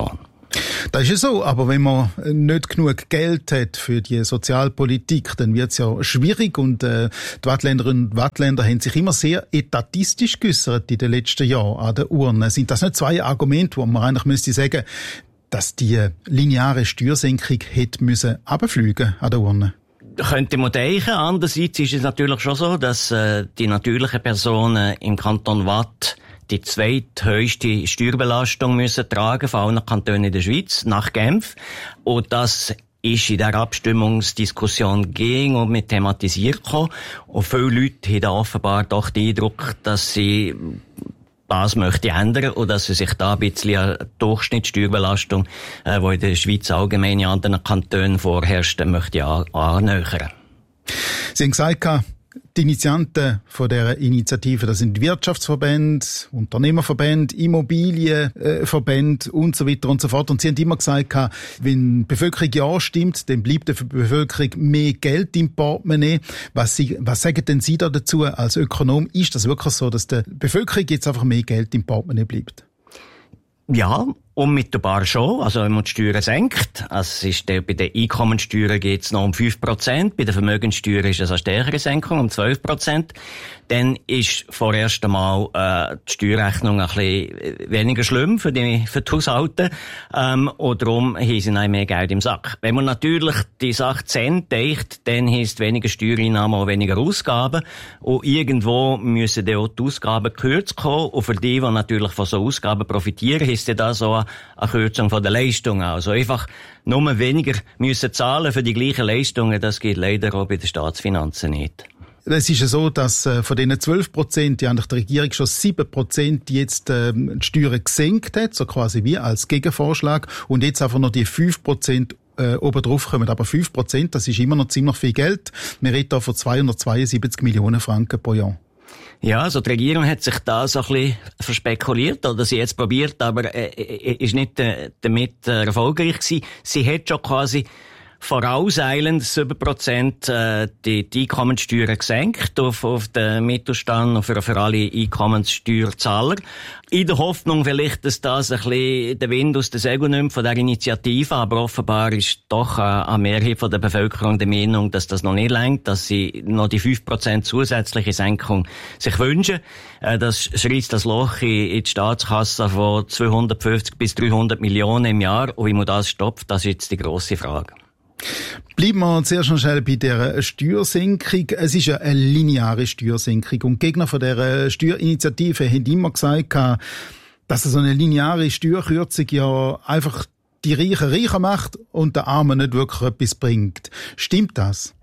Das ist ja so, aber wenn man nicht genug Geld hat für die Sozialpolitik, dann wird es ja schwierig und äh, die Wattländerinnen und Wattländer haben sich immer sehr etatistisch geäussert in den letzten Jahren an der Urne. Sind das nicht zwei Argumente, wo man eigentlich müsste sagen, dass die lineare Steuersenkung hätte müssen runterfliegen an der Urne? Könnte man denken. Andererseits ist es natürlich schon so, dass äh, die natürlichen Personen im Kanton Watt die zweithöchste Steuerbelastung müssen tragen von allen Kantonen in der Schweiz, nach Genf. Und das ist in der Abstimmungsdiskussion gegen und mit thematisiert gekommen. Und viele Leute haben da offenbar doch den Eindruck, dass sie das möchte ändern und dass sie sich da ein bisschen an die Durchschnittssteuerbelastung, äh, die in der Schweiz allgemein in anderen Kantonen vorherrscht, möchte an, annähern. Sie haben gesagt, die Initianten von dieser Initiative, das sind Wirtschaftsverbände, Unternehmerverbände, Immobilienverbände und so weiter und so fort. Und sie haben immer gesagt, wenn die Bevölkerung ja stimmt, dann bleibt der Bevölkerung mehr Geld im Portemonnaie. Was, sie, was sagen denn Sie da dazu als Ökonom? Ist das wirklich so, dass der Bevölkerung jetzt einfach mehr Geld im Portemonnaie bleibt? Ja, unmittelbar schon. Also wenn man die Steuern senkt, also es ist der, bei den Einkommensteuern geht es noch um fünf Prozent, bei der Vermögenssteuer ist es eine stärkere Senkung um zwölf Prozent. Dann ist vorerst einmal äh, die Steuerrechnung ein bisschen weniger schlimm für die, für die Haushalte ähm, und darum haben sie noch mehr Geld im Sack. Wenn man natürlich die Sache Cent denkt, dann heisst weniger Steuereinnahmen und weniger Ausgaben und irgendwo müssen dann auch die Ausgaben gekürzt kommen und für die, die natürlich von so Ausgaben profitieren, heisst das so eine Kürzung von der Leistungen. Also einfach nur weniger müssen zahlen für die gleichen Leistungen, das geht leider auch bei den Staatsfinanzen nicht. Es ist ja so, dass äh, von diesen zwölf Prozent, die eigentlich die Regierung schon sieben Prozent jetzt ähm, die Steuern gesenkt hat, so quasi wie als Gegenvorschlag, und jetzt einfach noch die fünf Prozent äh, oben drauf kommen. Aber fünf Prozent, das ist immer noch ziemlich viel Geld. Wir reden da von zweihundertzweiundsiebzig Millionen Franken pro Jahr. Ja, also die Regierung hat sich da so ein bisschen verspekuliert, oder sie jetzt probiert, aber äh, ist nicht äh, damit äh, erfolgreich gewesen. Sie hat schon quasi vorauseilend sieben Prozent äh, die, die Einkommenssteuern gesenkt auf, auf den Mittelstand und für, für alle Einkommenssteuerzahler. In der Hoffnung vielleicht, dass das ein bisschen den Wind aus den Segeln nimmt von der Initiative, aber offenbar ist doch eine, eine Mehrheit von der Bevölkerung der Meinung, dass das noch nicht reicht, dass sie noch die fünf Prozent zusätzliche Senkung sich wünschen. Äh, das schreibt das Loch in, in die Staatskasse von zweihundertfünfzig bis dreihundert Millionen im Jahr. Und wie man das stoppt, das ist jetzt die grosse Frage. Bleiben wir zuerst noch schnell bei der Steuersenkung. Es ist ja eine lineare Steuersenkung. Und die Gegner von der Steuerinitiative haben immer gesagt, dass so eine lineare Steuerkürzung ja einfach die Reichen reicher macht und den Armen nicht wirklich etwas bringt. Stimmt das?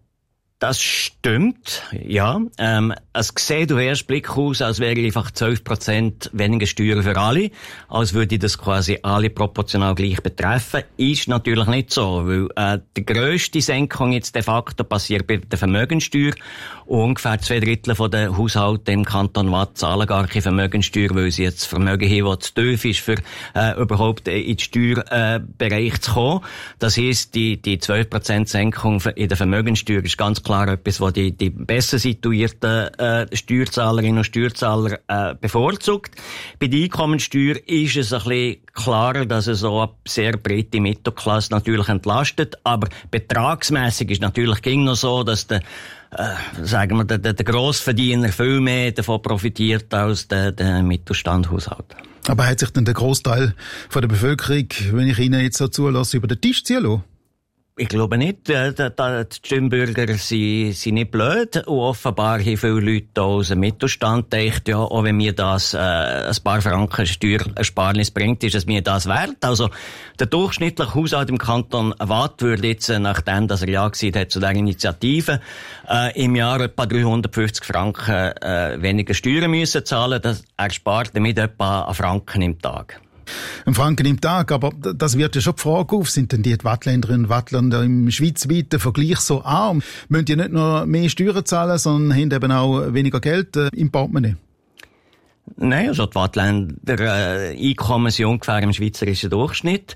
Das stimmt, ja. Ähm, es sieht auf den ersten Blick aus, als wäre einfach zwölf Prozent weniger Steuern für alle, als würde das quasi alle proportional gleich betreffen. Ist natürlich nicht so, weil äh, die grösste Senkung jetzt de facto passiert bei der Vermögenssteuer. Ungefähr zwei Drittel von den Haushalten im Kanton Watt zahlen gar keine Vermögenssteuer, weil sie jetzt Vermögen haben, das zu tief ist, für äh, überhaupt in den Steuerbereich äh, zu kommen. Das heisst, die, die zwölf Prozent Senkung in der Vermögenssteuer ist ganz klar etwas, was die, die besser situierten äh, Steuerzahlerinnen und Steuerzahler äh, bevorzugt. Bei der Einkommensteuer ist es ein bisschen klarer, dass es so eine sehr breite Mittelklasse natürlich entlastet, aber betragsmässig ist natürlich ging noch so, dass der Äh, sagen wir, der, der, der Grossverdiener viel mehr davon profitiert als der, der Mittelstandhaushalt. Aber hat sich denn der Großteil von der Bevölkerung, wenn ich Ihnen jetzt so zulasse, über den Tisch ziehen lassen? Ich glaube nicht. Die, die, die Stimmbürger sind, sind nicht blöd. Und offenbar haben viele Leute aus dem Mittelstand gedacht, ja, auch wenn mir das äh, ein paar Franken Steuersparnis bringt, ist es mir das wert. Also der durchschnittliche Haushalt im Kanton Watt würde jetzt, nachdem dass er ja gesagt hat zu der Initiative, äh, im Jahr etwa dreihundertfünfzig Franken äh, weniger Steuern müssen zahlen. Das, er spart damit etwa einen Franken im Tag. Ein Franken im Tag, aber das wird ja schon die Frage auf, sind denn die Wattländerinnen und Wattländer im schweizweiten Vergleich so arm? Müssen die nicht nur mehr Steuern zahlen, sondern haben eben auch weniger Geld äh, im Portemonnaie? Nein, also die Wattländer äh, Einkommen sind ungefähr im schweizerischen Durchschnitt.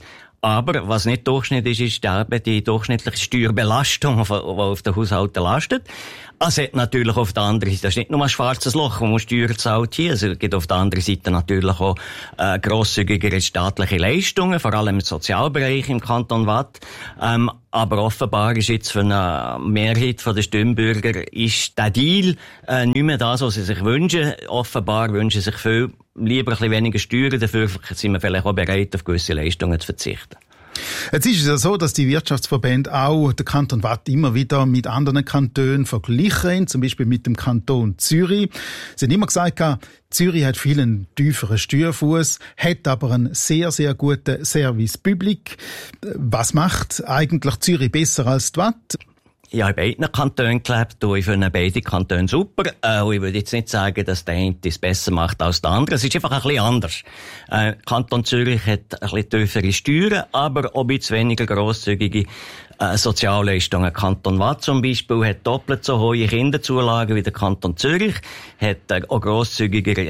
Aber was nicht Durchschnitt ist, ist eben die durchschnittliche Steuerbelastung, die auf den Haushalten lastet. Es hat natürlich auf der anderen Seite, das ist nicht nur ein schwarzes Loch, wo man Steuern zahlt hier, es gibt auf der anderen Seite natürlich auch äh, grosszügigere staatliche Leistungen, vor allem im Sozialbereich im Kanton Waadt. Ähm, aber offenbar ist jetzt für eine Mehrheit der Stimmbürger ist der Deal äh, nicht mehr das, was sie sich wünschen. Offenbar wünschen sich viel lieber ein bisschen weniger Steuern, dafür sind wir vielleicht auch bereit, auf gewisse Leistungen zu verzichten. Jetzt ist es ja so, dass die Wirtschaftsverbände auch den Kanton Waadt immer wieder mit anderen Kantonen vergleichen, zum Beispiel mit dem Kanton Zürich. Sie haben immer gesagt, Zürich hat viel einen tieferen Steuerfuss, hat aber einen sehr, sehr guten Service Public. Was macht eigentlich Zürich besser als die Waadt? Ich habe in beiden Kantonen gelebt und ich finde beide Kantone super. Äh, und ich würde jetzt nicht sagen, dass der eine es besser macht als der andere. Es ist einfach ein bisschen anders. Äh, Kanton Zürich hat ein bisschen tiefere Steuern, aber auch ein bisschen weniger grosszügige äh, Sozialleistungen. Kanton Waadt zum Beispiel hat doppelt so hohe Kinderzulagen wie der Kanton Zürich, hat äh, auch grosszügigere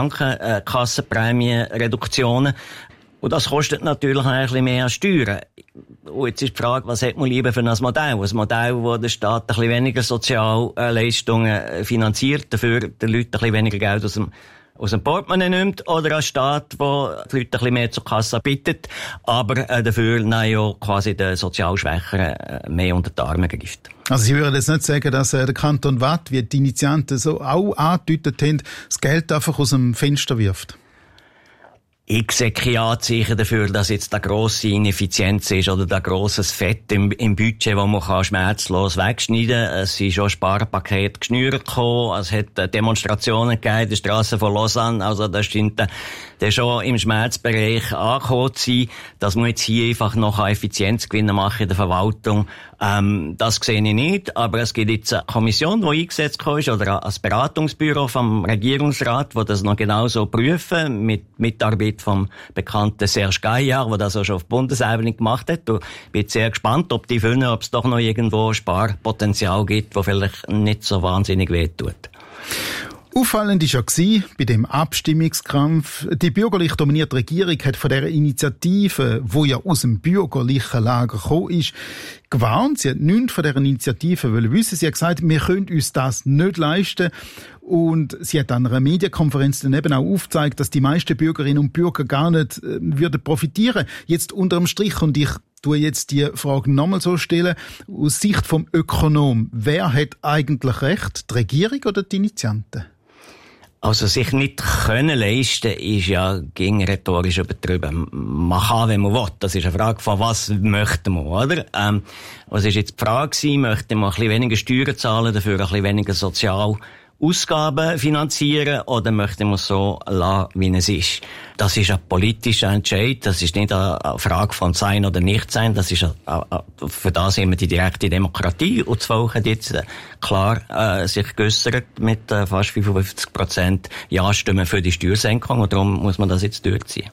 Krankenkassenprämienreduktionen. Und das kostet natürlich ein bisschen mehr Steuern. Und jetzt ist die Frage, was hat man lieber für ein Modell? Ein Modell, wo der Staat ein bisschen weniger Sozialleistungen finanziert, dafür den Leuten ein bisschen weniger Geld aus dem, aus dem Portemonnaie nimmt, oder ein Staat, der die Leute ein bisschen mehr zur Kasse bittet, aber äh, dafür nein, ja, quasi den sozial Schwächeren äh, mehr unter die Arme greift. Also Sie würden jetzt nicht sagen, dass äh, der Kanton Waadt, wie die Initianten so auch angedeutet haben, das Geld einfach aus dem Fenster wirft? Ich sehe keine Anzeichen dafür, dass jetzt da grosse Ineffizienz ist oder da grosses Fett im, im Budget, das man kann schmerzlos wegschneiden kann. Es sind schon Sparpakete geschnürt gekommen. Es hat Demonstrationen gegeben in der Strasse von Lausanne. Also das scheint dann schon im Schmerzbereich angekommen zu sein, dass man jetzt hier einfach noch Effizienzgewinne machen in der Verwaltung. Ähm, das sehe ich nicht. Aber es gibt jetzt eine Kommission, die eingesetzt ist, oder ein Beratungsbüro vom Regierungsrat, die das noch genauso prüfen, mit Mitarbeit vom bekannten Serge Gaillard, der das auch schon auf Bundesebene gemacht hat. Und ich bin sehr gespannt, ob die finden, ob es doch noch irgendwo Sparpotenzial gibt, das vielleicht nicht so wahnsinnig wehtut. Auffallend war ja bei dem Abstimmungskampf, die bürgerlich dominierte Regierung hat von dieser Initiative, wo ja aus dem bürgerlichen Lager gekommen ist, gewarnt. Sie hat nichts von dieser Initiative wollen wissen. Sie hat gesagt, wir können uns das nicht leisten. Und sie hat an einer Medienkonferenz dann eben auch aufgezeigt, dass die meisten Bürgerinnen und Bürger gar nicht äh, würden profitieren. Jetzt unterm Strich, und ich tue jetzt die Frage nochmal so stellen, aus Sicht vom Ökonom, wer hat eigentlich recht, die Regierung oder die Initianten? Also sich nicht können leisten ist ja gegen rhetorisch übertrieben. Man kann, wenn man will. Das ist eine Frage von was möchte man, oder? Ähm, was ist jetzt die Frage gewesen? Möchte man ein bisschen weniger Steuern zahlen, dafür ein bisschen weniger sozial Ausgaben finanzieren, oder möchte man es so lassen, wie es ist? Das ist ein politischer Entscheid. Das ist nicht eine Frage von Sein oder Nichtsein. Das ist eine, eine, für das haben wir die direkte Demokratie. Und das Volk hat jetzt klar äh, sich geäussert mit äh, fast fünfundfünfzig Prozent Ja-Stimmen für die Steuersenkung. Und darum muss man das jetzt durchziehen.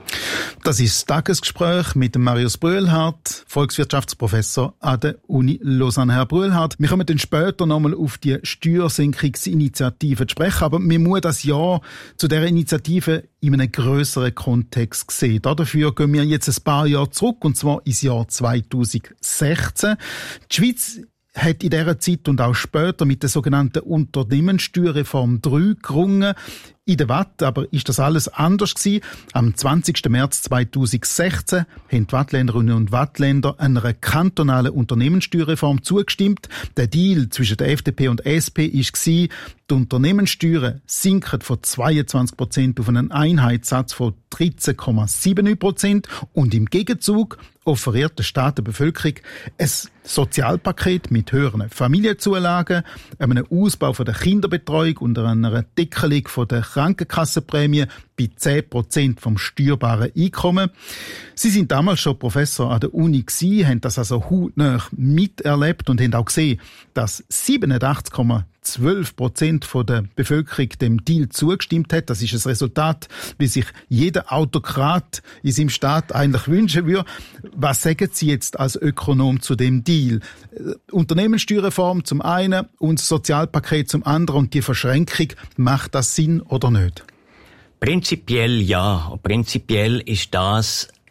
Das ist das Tagesgespräch mit dem Marius Brühlhardt, Volkswirtschaftsprofessor an der Uni Lausanne. Herr Brühlhardt, wir kommen dann später nochmal auf die Steuersenkungsinitiative zu sprechen, aber wir müssen das Ja zu dieser Initiative in einem grösseren Kontext sehen. Dafür gehen wir jetzt ein paar Jahre zurück, und zwar ins Jahr zweitausendsechzehn. Die Schweiz hat in dieser Zeit und auch später mit der sogenannten Unternehmenssteuerreform drei gerungen. In der Waadt aber ist das alles anders gewesen. Am zwanzigsten März zweitausendsechzehn haben die Waadtländerinnen und Waadtländer einer kantonalen Unternehmenssteuerreform zugestimmt. Der Deal zwischen der F D P und S P war, die Unternehmenssteuern sinken von zweiundzwanzig Prozent auf einen Einheitssatz von dreizehn Komma siebenundneunzig Prozent, und im Gegenzug offeriert der Staat der Bevölkerung ein Sozialpaket mit höheren Familienzulagen, einem Ausbau von der Kinderbetreuung und einer Deckelung von der Krankenkassenprämie bei zehn Prozent vom steuerbaren Einkommen. Sie sind damals schon Professor an der Uni gewesen, haben das also hautnah miterlebt und haben auch gesehen, dass siebenundachtzig Komma zwölf Prozent von der Bevölkerung dem Deal zugestimmt hat. Das ist ein Resultat, wie sich jeder Autokrat in seinem Staat eigentlich wünschen würde. Was sagen Sie jetzt als Ökonom zu dem Deal? Unternehmenssteuerreform zum einen und das Sozialpaket zum anderen, und die Verschränkung, macht das Sinn oder nicht? Prinzipiell ja. Prinzipiell ist das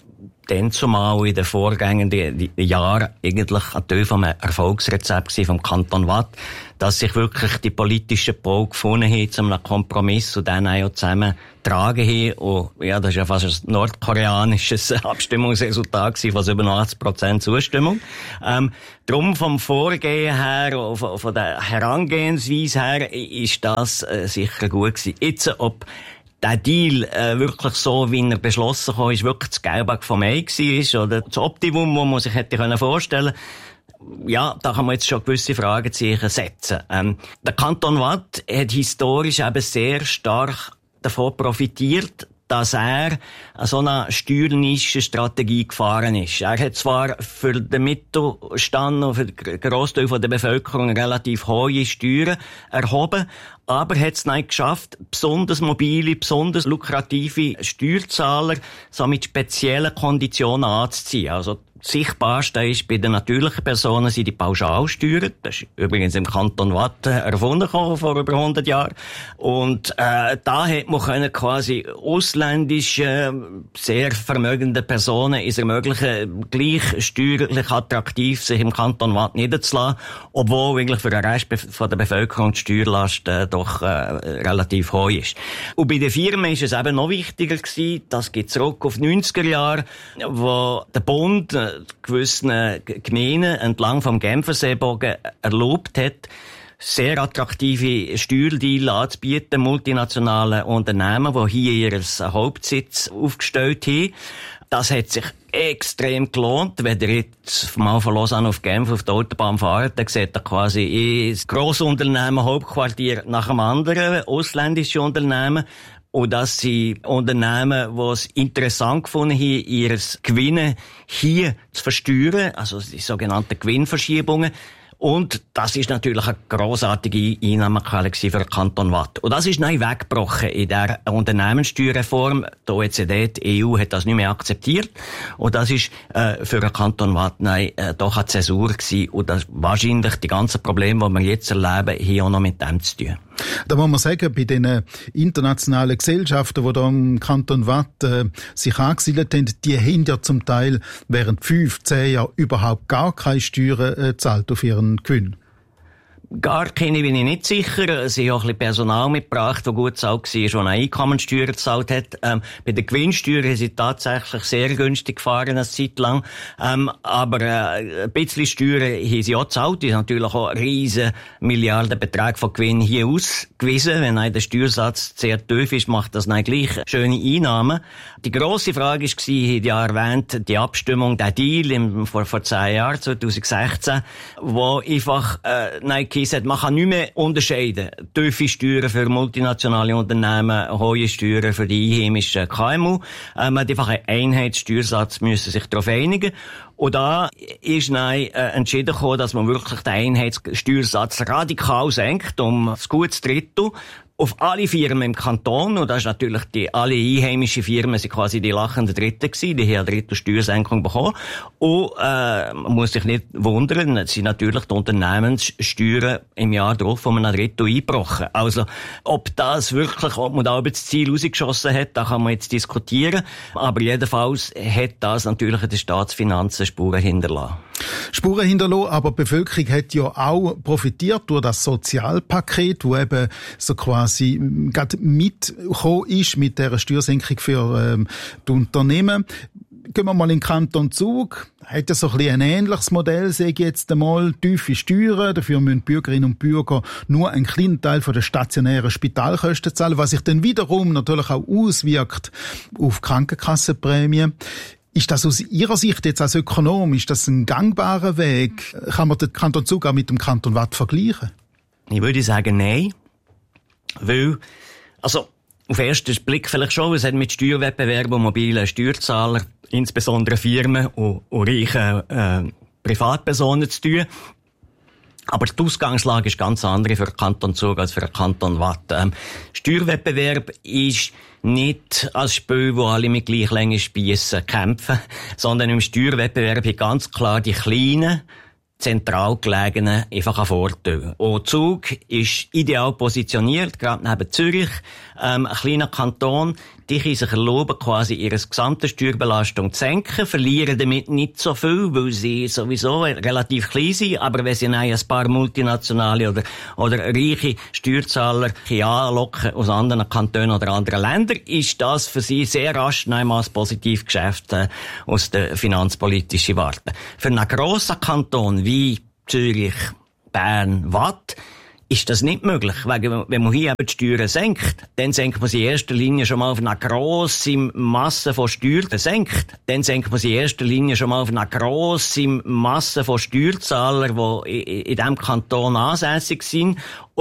dann zumal in den vorgängenden Jahren eigentlich ein Teil vom Erfolgsrezept vom Kanton Watt, dass sich wirklich die politischen Pole gefunden haben zu einem Kompromiss und dann auch zusammen tragen haben. Und ja, das ist ja fast ein nordkoreanisches Abstimmungsresultat gewesen, von über achtzig Prozent Zustimmung. Ähm, drum vom Vorgehen her, von, von der Herangehensweise her, ist das äh, sicher gut gewesen. Jetzt, ob der Deal äh, wirklich so, wie er beschlossen kam, ist wirklich das Gelbe vom Ei war, oder das Optimum, das man sich hätte vorstellen können. Ja, da kann man jetzt schon gewisse Fragezeichen setzen. Ähm, der Kanton Watt hat historisch eben sehr stark davon profitiert, dass er so eine steuernische Strategie gefahren ist. Er hat zwar für den Mittelstand und für den Grossteil der Bevölkerung relativ hohe Steuern erhoben, aber hat es nicht geschafft, besonders mobile, besonders lukrative Steuerzahler so mit speziellen Konditionen anzuziehen. Also das Sichtbarste ist, bei den natürlichen Personen sind die Pauschalsteuern. Das ist übrigens im Kanton Watt erfunden vor über hundert Jahren. Und äh, da hat man können quasi ausländische, sehr vermögende Personen es ermöglichen, gleich steuerlich attraktiv sich im Kanton Watt niederzulassen, obwohl eigentlich für den Rest von der Bevölkerung die Steuerlast äh, doch äh, relativ hoch ist. Und bei den Firmen ist es eben noch wichtiger gewesen, das geht zurück auf die neunziger Jahre, wo der Bund äh, gewissen Gemeinden entlang vom Genferseebogen erlaubt hat, sehr attraktive Steuerdeals anzubieten, multinationalen Unternehmen, die hier ihren Hauptsitz aufgestellt haben. Das hat sich extrem gelohnt. Wenn ihr jetzt mal von Lausanne auf Genf auf der Autobahn fahrt, dann seht ihr quasi ein Grossunternehmen, Hauptquartier nach dem anderen, ausländische Unternehmen. Und das sind Unternehmen, die es interessant gefunden haben, ihr Gewinne hier zu versteuern, also die sogenannten Gewinnverschiebungen. Und das ist natürlich eine grossartige Einnahmequelle für den Kanton Watt. Und das ist neu weggebrochen in der Unternehmenssteuerreform. Die O E C D, die E U, hat das nicht mehr akzeptiert. Und das ist äh, für den Kanton Watt neu äh, doch eine Zäsur gewesen. Und das wahrscheinlich die ganzen Probleme, die wir jetzt erleben, hier auch noch mit dem zu tun. Da muss man sagen, bei den internationalen Gesellschaften, die da im Kanton Watt äh, sich angesiedelt haben, die haben ja zum Teil während fünf, zehn Jahren überhaupt gar keine Steuern äh, gezahlt auf ihren Gewinn. Gar keine bin ich nicht sicher. Sie haben auch ein bisschen Personal mitgebracht, das gut bezahlt war, schon eine Einkommensteuer gezahlt hat. Ähm, bei der Gewinnsteuer haben sie tatsächlich sehr günstig gefahren, eine Zeit lang. Ähm, aber äh, ein bisschen Steuern haben sie auch gezahlt. Die haben natürlich auch riesen Milliardenbeträge von Gewinn hier ausgewiesen. Wenn ein der Steuersatz sehr tief ist, macht das nicht gleich schöne Einnahmen. Die grosse Frage war, ich habe ja erwähnt, die Abstimmung, der Deal im, vor, vor zehn Jahren, zwanzig sechzehn, wo einfach äh, nein, man kann nicht mehr unterscheiden. Tiefe Steuern für multinationale Unternehmen, hohe Steuern für die einheimischen K M U. Äh, man hat einfach einen Einheitssteuersatz, müssen sich darauf einigen. Und da ist nein, äh, entschieden worden, dass man wirklich den Einheitssteuersatz radikal senkt, um das gutes Drittel. Auf alle Firmen im Kanton, und das ist natürlich die, alle einheimischen Firmen sind quasi die lachenden Dritten gewesen, die haben eine Drittel Steuersenkung bekommen. Und, äh, man muss sich nicht wundern, es sind natürlich die Unternehmenssteuern im Jahr drauf um ein Drittel eingebrochen. Also, ob das wirklich, ob man da über das Ziel rausgeschossen hat, da kann man jetzt diskutieren. Aber jedenfalls hat das natürlich in den Staatsfinanzen Spuren hinterlassen. Spuren hinterlassen, aber die Bevölkerung hat ja auch profitiert durch das Sozialpaket, wo eben so quasi gerade mitgekommen ist mit der Steuersenkung für ähm, die Unternehmen. Gehen wir mal in den Kanton Zug. Hat ja so ein bisschen ein ähnliches Modell, sage ich jetzt einmal, tiefe Steuern. Dafür müssen Bürgerinnen und Bürger nur einen kleinen Teil von der stationären Spitalkosten zahlen, was sich dann wiederum natürlich auch auswirkt auf Krankenkassenprämien. Ist das aus Ihrer Sicht jetzt als Ökonom, ist das ein gangbarer Weg? Kann man den Kanton Zug auch mit dem Kanton Watt vergleichen? Ich würde sagen, nein. Weil, also, auf den ersten Blick vielleicht schon, es hat mit Steuerwettbewerb und mobilen Steuerzahlern, insbesondere Firmen und, und reichen äh, Privatpersonen zu tun. Aber die Ausgangslage ist ganz andere für den Kanton Zug als für den Kanton Watt. Ähm, Steuerwettbewerb ist nicht als Spiel, wo alle mit gleich langen Spiessen kämpfen, sondern im Steuerwettbewerb haben ganz klar die kleinen, zentral gelegenen einfach ein Vorteil. Und Zug ist ideal positioniert, gerade neben Zürich, ähm, ein kleiner Kanton. die können sich erlauben, quasi ihre gesamte Steuerbelastung zu senken, verlieren damit nicht so viel, weil sie sowieso relativ klein sind, aber wenn sie ein paar multinationale oder, oder reiche Steuerzahler anlocken aus anderen Kantonen oder anderen Ländern, ist das für sie sehr rasch einmal ein positives Geschäft äh, aus der finanzpolitischen Warte. Für einen grossen Kanton wie Zürich, Bern, Waadt, ist das nicht möglich. Weil, wenn man hier eben die Steuern senkt, dann senkt man sie in erster Linie schon mal auf eine grosse Masse von Steuern senkt. Dann senkt man sie in erster Linie schon mal auf eine grosse Masse von Steuerzahlern, die in, in diesem Kanton ansässig sind.